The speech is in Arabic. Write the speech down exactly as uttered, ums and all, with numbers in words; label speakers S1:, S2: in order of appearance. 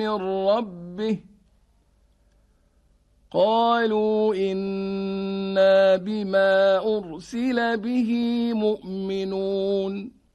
S1: من ربه قالوا إنا بما أرسل به مؤمنون